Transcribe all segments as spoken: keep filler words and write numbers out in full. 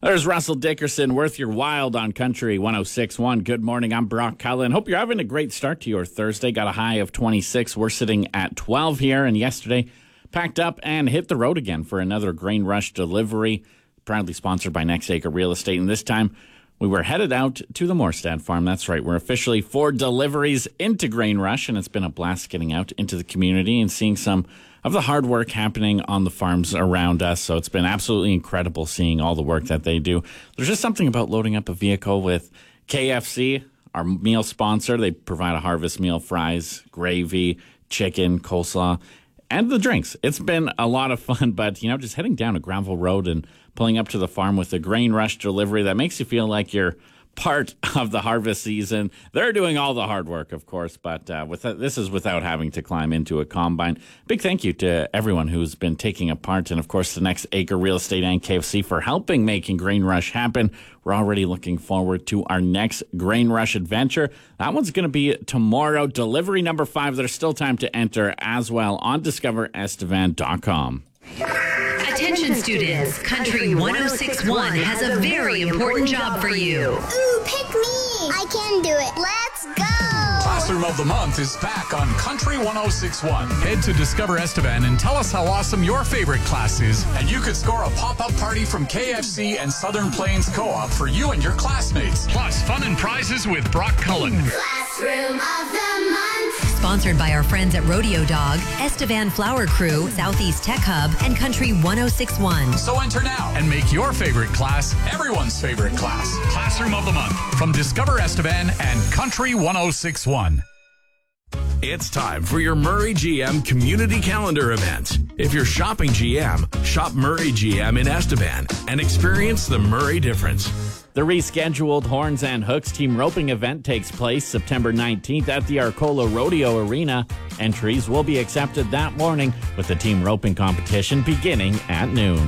There's Russell Dickerson, Worth Your Wild on Country one oh six point one. Good morning, I'm Brock Cullen. Hope you're having a great start to your Thursday. Got a high of twenty-six. We're sitting at twelve here, and yesterday packed up and hit the road again for another Grain Rush delivery, proudly sponsored by Next Acre Real Estate. And this time, we were headed out to the Morstad farm. That's right. We're officially four deliveries into Grain Rush, and it's been a blast getting out into the community and seeing some of the hard work happening on the farms around us. So it's been absolutely incredible seeing all the work that they do. There's just something about loading up a vehicle with K F C, our meal sponsor. They provide a harvest meal, fries, gravy, chicken, coleslaw, and the drinks. It's been a lot of fun, but, you know, just heading down a gravel road and pulling up to the farm with a Grain Rush delivery, that makes you feel like you're part of the harvest season. They're doing all the hard work, of course, but uh, with uh, this is without having to climb into a combine. Big thank you to everyone who's been taking a part, and of course the Next Acre Real Estate and K F C for helping making Grain Rush happen. We're already looking forward to our next Grain Rush adventure. That one's going to be tomorrow. Delivery number five. There's still time to enter as well on discover estevan dot com. Attention students, Country one oh six point one has a very important job for you. Ooh, pick me! I can do it. Let's go! Classroom of the Month is back on Country one oh six point one. Head to Discover Estevan and tell us how awesome your favorite class is, and you could score a pop-up party from K F C and Southern Plains Co-op for you and your classmates. Plus, fun and prizes with Brock Cullen. Classroom of the Month. Sponsored by our friends at Rodeo Dog, Estevan Flower Crew, Southeast Tech Hub, and Country one oh six point one. So enter now and make your favorite class everyone's favorite class. Classroom of the Month from Discover Estevan and Country one oh six point one. It's time for your Murray G M Community Calendar event. If you're shopping G M, shop Murray G M in Estevan and experience the Murray difference. The rescheduled Horns and Hooks team roping event takes place September nineteenth at the Arcola Rodeo Arena. Entries will be accepted that morning with the team roping competition beginning at noon.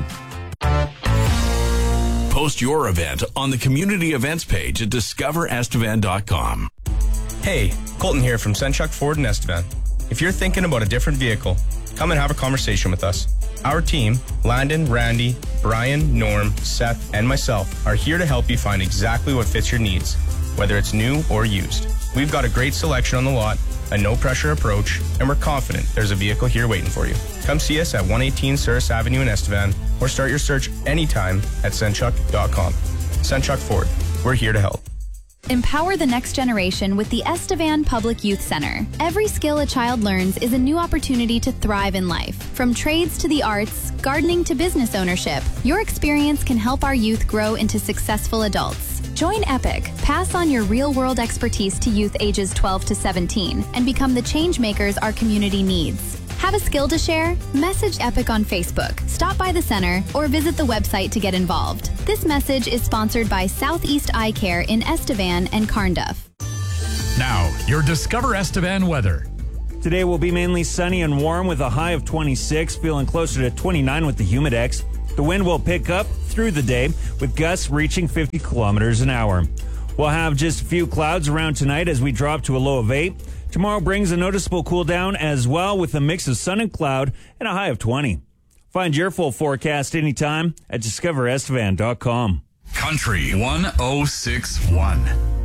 Post your event on the community events page at discover estevan dot com. Hey, Colton here from Senchuk Ford in Estevan. If you're thinking about a different vehicle, come and have a conversation with us. Our team, Landon, Randy, Brian, Norm, Seth, and myself, are here to help you find exactly what fits your needs, whether it's new or used. We've got a great selection on the lot, a no-pressure approach, and we're confident there's a vehicle here waiting for you. Come see us at one eighteen Souris Avenue in Estevan, or start your search anytime at senchuk dot com. Senchuk Ford, we're here to help. Empower the next generation with the Estevan Public Youth Center. Every skill a child learns is a new opportunity to thrive in life. From trades to the arts, gardening to business ownership, your experience can help our youth grow into successful adults. Join EPIC, pass on your real-world expertise to youth ages twelve to seventeen, and become the change makers our community needs. Have a skill to share? Message EPIC on Facebook, stop by the center, or visit the website to get involved. This message is sponsored by Southeast Eye Care in Estevan and Carnduff. Now, your Discover Estevan weather. Today will be mainly sunny and warm with a high of twenty-six, feeling closer to twenty-nine with the Humidex. The wind will pick up through the day with gusts reaching fifty kilometers an hour. We'll have just a few clouds around tonight as we drop to a low of eight. Tomorrow brings a noticeable cool down as well with a mix of sun and cloud and a high of twenty. Find your full forecast anytime at discover estevan dot com. Country one oh six point one.